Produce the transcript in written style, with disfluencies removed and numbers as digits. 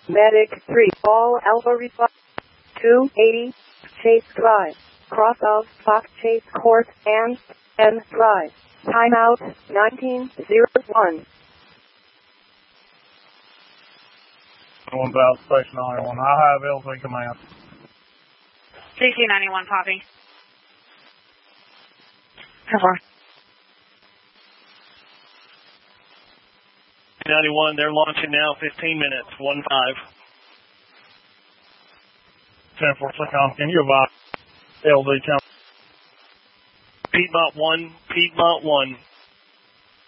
Medic 3, all Alpha Reply 280, Chase Drive, cross of Fox Chase Court and N Drive. Timeout 1901. One about Station 91. I have LZ command. CC 91, copy. Over. 91, they're launching now, 15 minutes, 1-5. 10-4, can you advise LZ count? Piedmont 1,